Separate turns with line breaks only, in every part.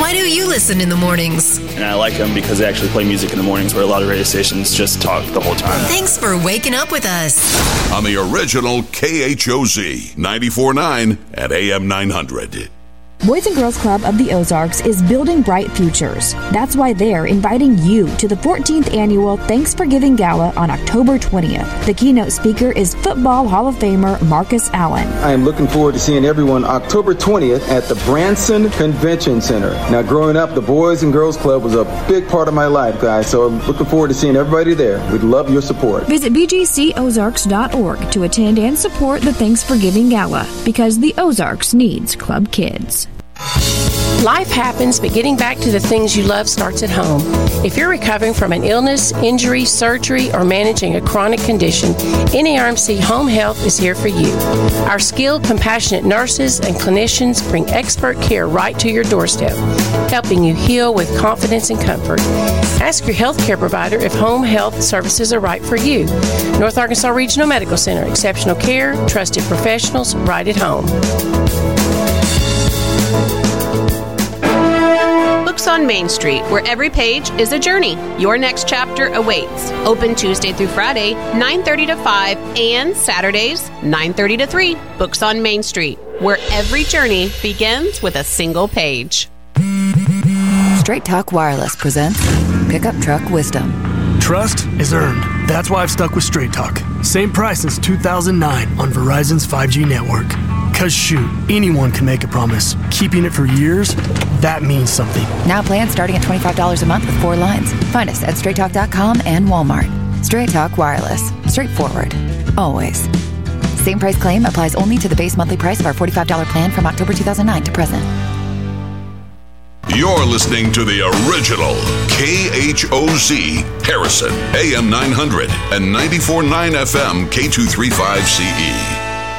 Why do you listen in the mornings?
And I like them because they actually play music in the mornings where a lot of radio stations just talk the whole time.
Thanks for waking up with us.
On the original KHOZ 94.9 at AM 900.
Boys and Girls Club of the Ozarks is building bright futures. That's why they're inviting you to the 14th annual Thanks for Giving Gala on October 20th. The keynote speaker is Football Hall of Famer Marcus Allen.
I am looking forward to seeing everyone October 20th at the Branson Convention Center. Now, growing up, the Boys and Girls Club was a big part of my life, guys, so I'm looking forward to seeing everybody there. We'd love your support.
Visit bgcozarks.org to attend and support the Thanks for Giving Gala, because the Ozarks needs club kids.
Life happens, but getting back to the things you love starts at home. If you're recovering from an illness, injury, surgery, or managing a chronic condition, NARMC Home Health is here for you. Our skilled, compassionate nurses and clinicians bring expert care right to your doorstep, helping you heal with confidence and comfort. Ask your healthcare provider if home health services are right for you. North Arkansas Regional Medical Center, exceptional care, trusted professionals, right at home.
Books on Main Street, where every page is a journey. Your next chapter awaits. Open Tuesday through Friday, 9:30 to 5, and Saturdays, 9:30 to 3. Books on Main Street, where every journey begins with a single page.
Straight Talk Wireless presents Pickup Truck Wisdom.
Trust is earned. That's why I've stuck with Straight Talk. Same price since 2009 on Verizon's 5G network. Cause shoot, anyone can make a promise. Keeping it for years, that means something.
Now plans starting at $25 a month with 4 lines. Find us at straighttalk.com and Walmart. Straight Talk Wireless. Straightforward. Always. Same price claim applies only to the base monthly price of our $45 plan from October 2009 to present.
You're listening to the original KHOZ Harrison, AM 900 and 94.9 FM K235CE.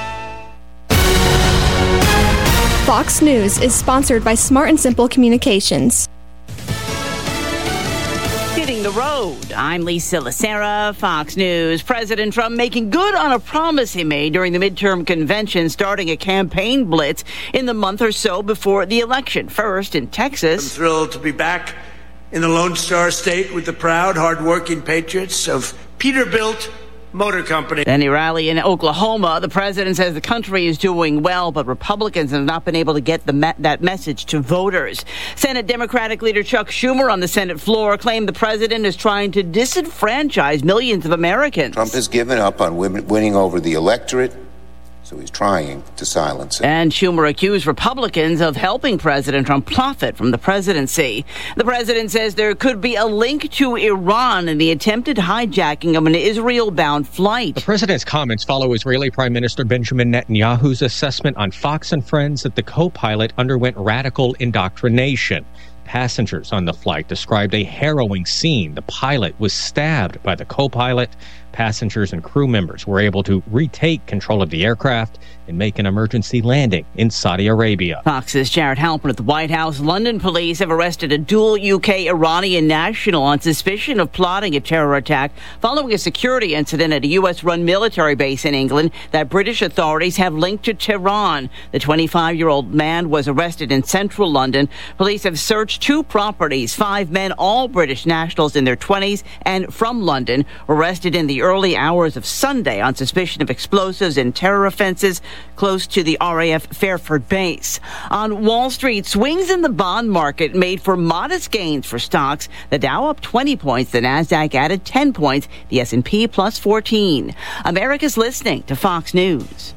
Fox News is sponsored by Smart and Simple Communications.
Hitting the road. I'm Lisa Lacera, Fox News. President Trump making good on a promise he made during the midterm convention, starting a campaign blitz in the month or so before the election. First in Texas.
I'm thrilled to be back in the Lone Star State with the proud, hard-working patriots of Peterbilt Motor Company.
Then a rally in Oklahoma. The president says the country is doing well, but Republicans have not been able to get that message to voters. Senate Democratic leader Chuck Schumer on the Senate floor claimed the president is trying to disenfranchise millions of Americans.
Trump has given up on winning over the electorate, so he's trying to silence it.
And Schumer accused Republicans of helping President Trump profit from the presidency. The president says there could be a link to Iran in the attempted hijacking of an Israel-bound flight.
The president's comments follow Israeli Prime Minister Benjamin Netanyahu's assessment on Fox and Friends that the co-pilot underwent radical indoctrination. Passengers on the flight described a harrowing scene. The pilot was stabbed by the co-pilot. Passengers and crew members were able to retake control of the aircraft and make an emergency landing in Saudi Arabia.
Fox's Jared Halpern at the White House. London police have arrested a dual UK-Iranian national on suspicion of plotting a terror attack following a security incident at a U.S.-run military base in England that British authorities have linked to Tehran. The 25-year-old man was arrested in central London. Police have searched 2 properties. 5 men, all British nationals in their 20s and from London, were arrested in the early hours of Sunday on suspicion of explosives and terror offenses close to the RAF Fairford base. On Wall Street, swings in the bond market made for modest gains for stocks. The Dow up 20 points, the Nasdaq added 10 points, the S&P plus 14. America's listening to Fox News.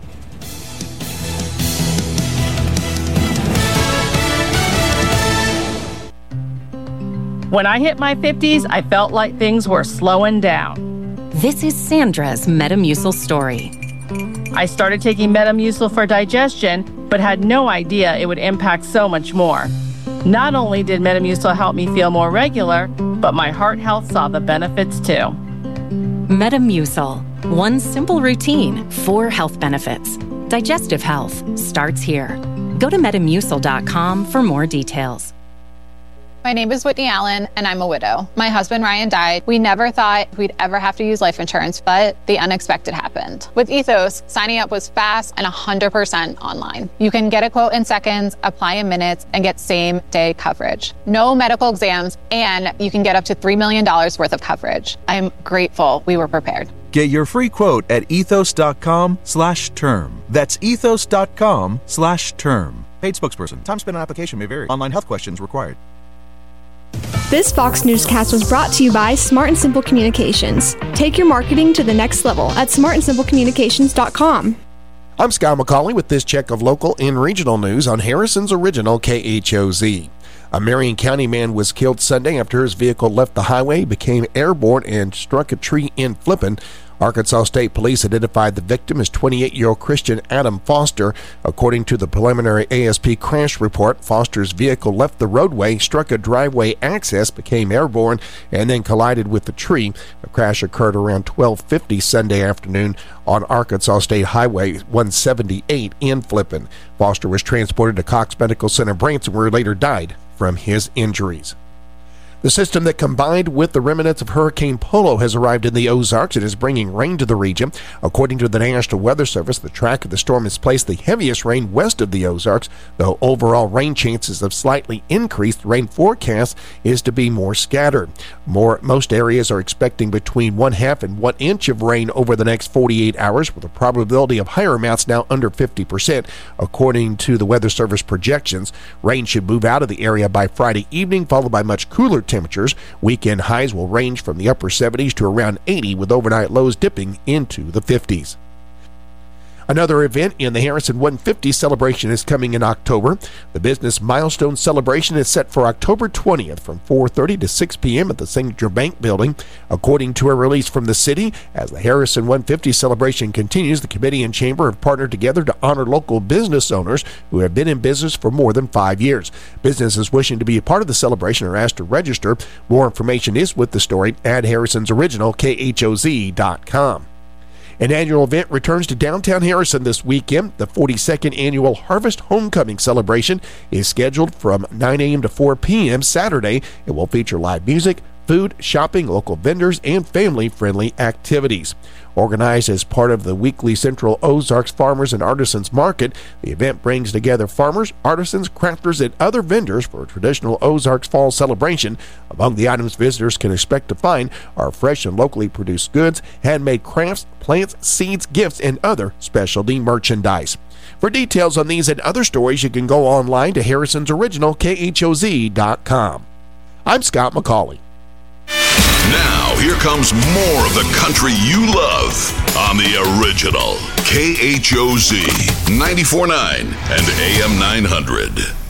When I hit my 50s, I felt like things were slowing down.
This is Sandra's Metamucil story.
I started taking Metamucil for digestion, but had no idea it would impact so much more. Not only did Metamucil help me feel more regular, but my heart health saw the benefits too.
Metamucil. One simple routine, 4 health benefits. Digestive health starts here. Go to Metamucil.com for more details.
My name is Whitney Allen, and I'm a widow. My husband, Ryan, died. We never thought we'd ever have to use life insurance, but the unexpected happened. With Ethos, signing up was fast and 100% online. You can get a quote in seconds, apply in minutes, and get same-day coverage. No medical exams, and you can get up to $3 million worth of coverage. I'm grateful we were prepared.
Get your free quote at ethos.com/term. That's ethos.com/term. Paid spokesperson. Time spent on application may vary. Online health questions required.
This Fox Newscast was brought to you by Smart and Simple Communications. Take your marketing to the next level at smartandsimplecommunications.com.
I'm Scott McCauley with this check of local and regional news on Harrison's original KHOZ. A Marion County man was killed Sunday after his vehicle left the highway, became airborne, and struck a tree in Flippin. Arkansas State Police identified the victim as 28-year-old Christian Adam Foster. According to the preliminary ASP crash report, Foster's vehicle left the roadway, struck a driveway access, became airborne, and then collided with the tree. The crash occurred around 12:50 Sunday afternoon on Arkansas State Highway 178 in Flippin. Foster was transported to Cox Medical Center Branson, where he later died from his injuries. The system that combined with the remnants of Hurricane Polo has arrived in the Ozarks and is bringing rain to the region. According to the National Weather Service, the track of the storm has placed the heaviest rain west of the Ozarks, though overall rain chances have slightly increased. The rain forecast is to be more scattered. Most areas are expecting between 1/2 and 1 inch of rain over the next 48 hours, with a probability of higher amounts now under 50%. According to the Weather Service projections, rain should move out of the area by Friday evening, followed by much cooler temperatures. Weekend highs will range from the upper 70s to around 80, with overnight lows dipping into the 50s. Another event in the Harrison 150 celebration is coming in October. The business milestone celebration is set for October 20th from 4:30 to 6 p.m. at the Signature Bank Building. According to a release from the city, as the Harrison 150 celebration continues, the committee and chamber have partnered together to honor local business owners who have been in business for more than 5 years. Businesses wishing to be a part of the celebration are asked to register. More information is with the story at Harrison's original KHOZ.com. An annual event returns to downtown Harrison this weekend. The 42nd Annual Harvest Homecoming Celebration is scheduled from 9 a.m. to 4 p.m. Saturday. It will feature live music, food, shopping, local vendors, and family-friendly activities. Organized as part of the weekly Central Ozarks Farmers and Artisans Market, the event brings together farmers, artisans, crafters, and other vendors for a traditional Ozarks fall celebration. Among the items visitors can expect to find are fresh and locally produced goods, handmade crafts, plants, seeds, gifts, and other specialty merchandise. For details on these and other stories, you can go online to Harrison's original KHOZ.com. I'm Scott McCauley.
Now, here comes more of the country you love on the original KHOZ 94.9 and AM 900.